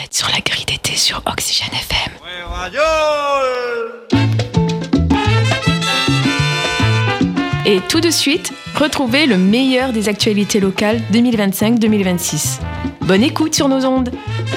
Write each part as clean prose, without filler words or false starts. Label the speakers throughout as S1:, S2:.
S1: êtes sur la grille d'été sur Oxygène FM.
S2: Ouais, radio.
S1: Et tout de suite, retrouvez le meilleur des actualités locales 2025-2026. Bonne écoute sur nos ondes.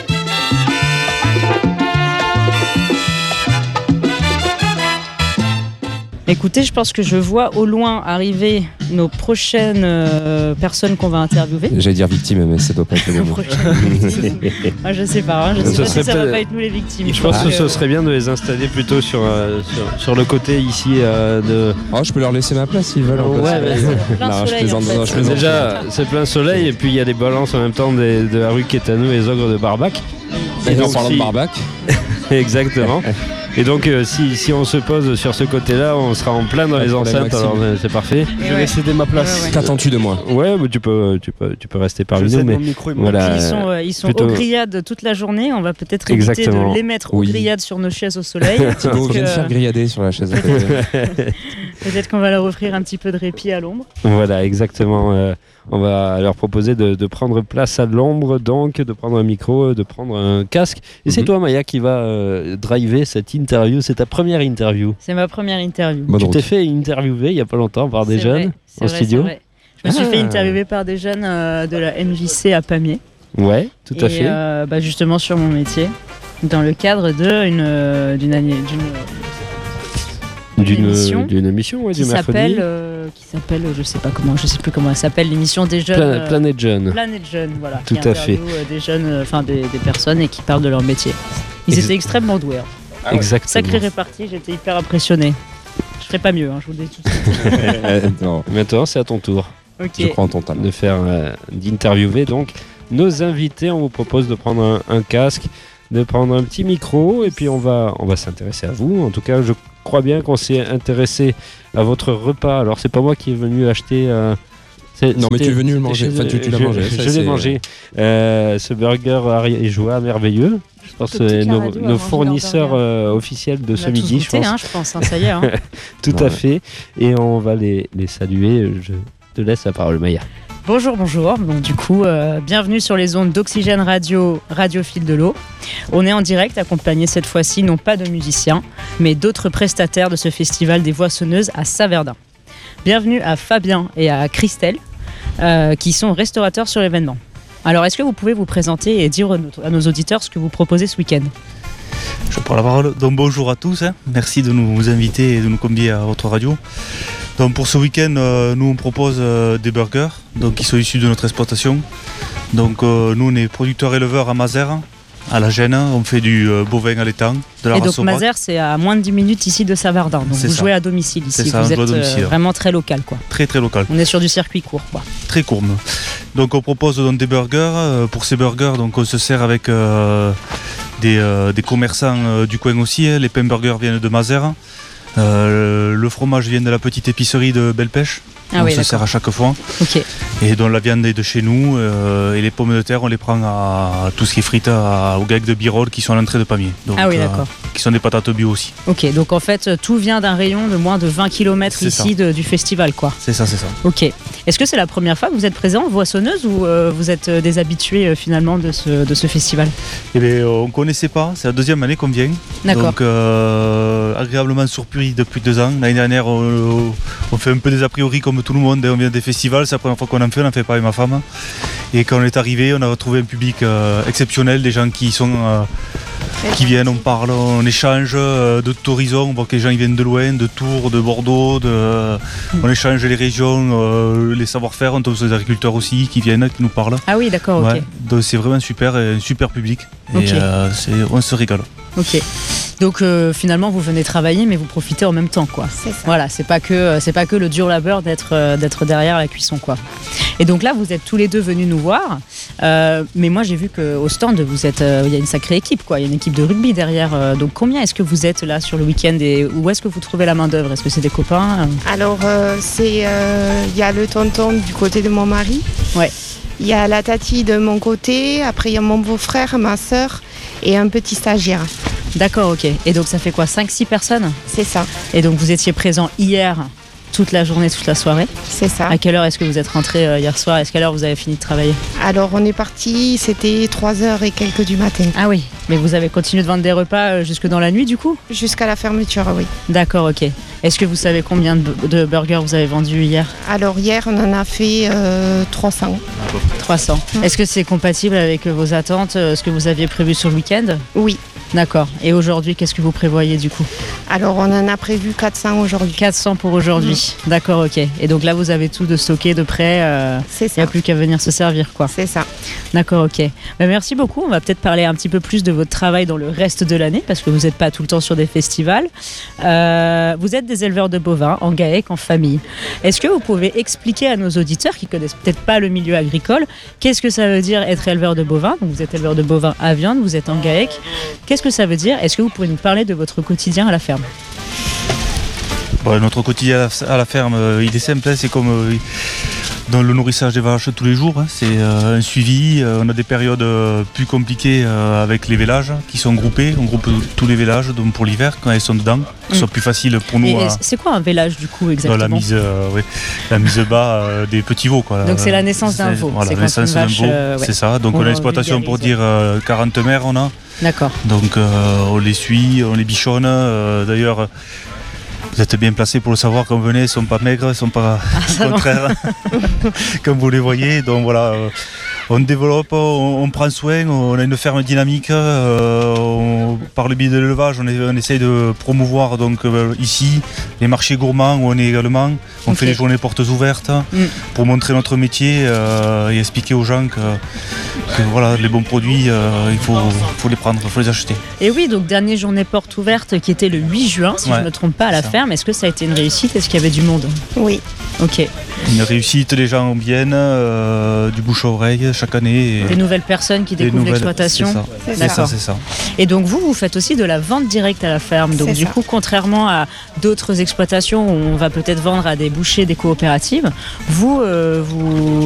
S3: Écoutez, je pense que je vois au loin arriver nos prochaines personnes qu'on va interviewer.
S4: J'allais dire victimes, mais ça doit pas être le moment.
S3: Ah, je sais pas, je sais pas si ça va pas être nous les victimes.
S5: Je pense que ce serait bien de les installer plutôt sur le côté ici de...
S4: Oh, je peux leur laisser ma place s'ils veulent.
S3: Plein soleil,
S4: je plaisante.
S5: Déjà, c'est plein soleil et puis il y a les balances en même temps de la rue Quétanou et les ogres de Barbac.
S4: Et en parlant de Barbac.
S5: Exactement. Et donc si on se pose sur ce côté-là, on sera en plein dans les enceintes, alors c'est parfait.
S6: Je vais céder ma place.
S4: Qu'attends-tu de moi?
S5: Ouais, mais tu peux rester parmi nous, mais voilà.
S3: Ils sont aux grillades toute la journée. On va peut-être éviter de les mettre aux grillades sur nos chaises au soleil.
S4: Thibaut vient de faire grillader sur la chaise à côté.
S3: Peut-être qu'on va leur offrir un petit peu de répit à l'ombre.
S5: Voilà, exactement. On va leur proposer de prendre place à l'ombre, donc de prendre un micro, de prendre un casque. Et c'est toi, Maya, qui va driver cette interview. C'est ta première interview.
S3: C'est ma première interview.
S5: Tu t'es fait interviewer il n'y a pas longtemps par des jeunes en studio.
S3: Vrai. Je me suis fait interviewer par des jeunes de la MJC à Pamiers.
S5: Ouais, tout à fait.
S3: Justement sur mon métier, dans le cadre d'une émission
S5: du mercredi
S3: qui s'appelle je sais plus comment elle s'appelle, l'émission des jeunes
S5: Planète Jeune,
S3: voilà,
S5: tout à fait,
S3: des jeunes, des personnes et qui parlent de leur métier. Ils étaient extrêmement doués.
S5: Exactement.
S3: Sacrée répartie, j'étais hyper impressionné. Je ferais pas mieux, je vous le dis tout de suite.
S4: Non.
S5: Maintenant c'est à ton tour.
S3: Okay.
S4: Je crois en ton talent.
S5: D'interviewer donc nos invités. On vous propose de prendre un casque, de prendre un petit micro et puis on va s'intéresser à vous. En tout cas, je crois bien qu'on s'est intéressé à votre repas. Alors c'est pas moi qui est venu acheter.
S4: Non, mais tu es venu le manger. Enfin, tu l'as mangé.
S5: Je l'ai mangé. Ce burger ariégeois merveilleux. Je pense que nos fournisseurs officiels de ce midi.
S3: Je pense. Ça y est.
S5: Tout à fait. Et on va les saluer. Je te laisse la parole, Maya.
S3: Bonjour. Donc, du coup, bienvenue sur les ondes d'Oxygène Radio, Radio Fil de l'eau. On est en direct, accompagné cette fois-ci non pas de musiciens, mais d'autres prestataires de ce festival des Voissonneuses à Saverdun. Bienvenue à Fabien et à Christelle, qui sont restaurateurs sur l'événement. Alors, est-ce que vous pouvez vous présenter et dire à nos auditeurs ce que vous proposez ce week-end ?
S6: Je prends la parole. Donc bonjour à tous. Merci de nous inviter et de nous convier à votre radio. Donc pour ce week-end, nous on propose des burgers qui sont issus de notre exploitation. Donc nous on est producteurs éleveurs à Mazères, à la Gêne. On fait du bovin allaitant, de la race
S3: donc Mazères, c'est à moins de 10 minutes ici de Saverdun. Donc vous jouez à domicile ici. Vous êtes vraiment très local, quoi.
S6: Très très local.
S3: On est sur du circuit court, quoi.
S6: Très court. Donc on propose des burgers. Pour ces burgers, donc on se sert avec des commerçants du coin aussi. Les pains burgers viennent de Mazères. Le fromage vient de la petite épicerie de Belle Pêche. On se sert à chaque fois.
S3: Okay.
S6: Et donc la viande est de chez nous. Et les pommes de terre, on les prend à tout ce qui est frites au grec de Birol qui sont à l'entrée de Pamiers. Donc,
S3: d'accord.
S6: Qui sont des patates bio aussi.
S3: Ok, donc en fait tout vient d'un rayon de moins de 20 km ici du festival, quoi.
S6: C'est ça.
S3: Ok. Est-ce que c'est la première fois que vous êtes présent, Voissonneuse, ou vous êtes des habitués finalement de ce festival ?
S6: Eh bien, on ne connaissait pas. C'est la deuxième année qu'on vient.
S3: D'accord.
S6: Donc agréablement surpris depuis 2 ans. L'année dernière, on fait un peu des a priori comme tout le monde. On vient des festivals, c'est la première fois qu'on en fait pas avec ma femme. Et quand on est arrivé, on a retrouvé un public exceptionnel, des gens qui viennent, on parle, on échange de tout horizon. On voit que les gens ils viennent de loin, de Tours, de Bordeaux, on échange les régions, les savoir-faire. On tombe sur des agriculteurs aussi qui viennent, qui nous parlent.
S3: Ah oui, d'accord, ok.
S6: Donc c'est vraiment super, un super public.
S3: Okay.
S6: Et on se régale.
S3: Ok. Donc finalement vous venez travailler mais vous profitez en même temps, quoi.
S7: C'est ça.
S3: Voilà, c'est pas que le dur labeur d'être derrière la cuisson, quoi. Et donc là vous êtes tous les deux venus nous voir, mais moi j'ai vu qu'au stand il y a une sacrée équipe, quoi. Il y a une équipe de rugby derrière. Donc combien est-ce que vous êtes là sur le week-end et où est-ce que vous trouvez la main d'œuvre ? Est-ce que c'est des copains ?
S7: Alors il y a le tonton du côté de mon mari.
S3: Ouais.
S7: Il y a la tati de mon côté. Après il y a mon beau-frère, ma sœur et un petit stagiaire.
S3: D'accord, ok. Et donc ça fait quoi, 5-6 personnes ?
S7: C'est ça.
S3: Et donc vous étiez présents hier Toute la journée, toute la soirée.
S7: C'est ça.
S3: À quelle heure est-ce que vous êtes rentré hier soir? Est-ce quelle heure vous avez fini de travailler?
S7: Alors on est parti, c'était 3h et quelques du matin.
S3: Ah oui, mais vous avez continué de vendre des repas jusque dans la nuit du coup?
S7: Jusqu'à la fermeture, oui.
S3: D'accord, ok. Est-ce que vous savez combien de burgers vous avez vendus hier?
S7: Alors hier, on en a fait 300.
S3: 300. Est-ce que c'est compatible avec vos attentes, ce que vous aviez prévu sur le week-end?
S7: Oui.
S3: D'accord. Et aujourd'hui, qu'est-ce que vous prévoyez du coup?
S7: Alors on en a prévu 400 aujourd'hui.
S3: 400 pour aujourd'hui. D'accord, ok. Et donc là, vous avez tout de stocké, de prêt.
S7: C'est
S3: Il
S7: ça.
S3: n'y a plus qu'à venir se servir, quoi.
S7: C'est ça.
S3: D'accord, ok. Merci beaucoup. On va peut-être parler un petit peu plus de votre travail dans le reste de l'année, parce que vous n'êtes pas tout le temps sur des festivals. Vous êtes des éleveurs de bovins en GAEC, en famille. Est-ce que vous pouvez expliquer à nos auditeurs qui connaissent peut-être pas le milieu agricole, qu'est-ce que ça veut dire être éleveur de bovins? Donc vous êtes éleveur de bovins à viande, vous êtes en GAEC. Qu'est-ce que ça veut dire? Est-ce que vous pouvez nous parler de votre quotidien à la ferme?
S6: Notre quotidien à la ferme, il est simple, c'est comme dans le nourrissage des vaches tous les jours. C'est un suivi. On a des périodes plus compliquées avec les vélages qui sont groupés. On groupe tous les vélages donc pour l'hiver quand elles sont dedans. Que ce soit plus facile pour nous.
S3: Et c'est quoi un vélage du coup exactement?
S6: La mise bas des petits veaux. Quoi.
S3: Donc c'est la naissance d'un veau.
S6: Voilà, la naissance d'un veau, c'est ça. Donc on a l'exploitation pour dire 40 mères on a.
S3: D'accord.
S6: Donc on les suit, on les bichonne. D'ailleurs, vous êtes bien placés pour le savoir quand vous venez, elles ne sont pas maigres, elles ne sont pas au contraire, comme vous les voyez. Donc voilà, on développe, on prend soin, on a une ferme dynamique. Par le biais de l'élevage, on essaye de promouvoir donc, ici les marchés gourmands où on est également. On fait des journées portes ouvertes pour montrer notre métier et expliquer aux gens que voilà, les bons produits, il faut les prendre, il faut les acheter.
S3: Et oui, donc dernière journée porte ouverte qui était le 8 juin, si je ne me trompe pas, à la ferme. Est-ce que ça a été une réussite? Est-ce qu'il y avait du monde?
S7: Oui.
S3: Ok.
S6: Une réussite, les gens viennent, du bouche à oreille chaque année.
S3: Des nouvelles personnes qui découvrent l'exploitation.
S7: C'est ça.
S3: Et donc vous faites aussi de la vente directe à la ferme. Donc du coup, contrairement à d'autres exploitations où on va peut-être vendre à des bouchers, des coopératives, vous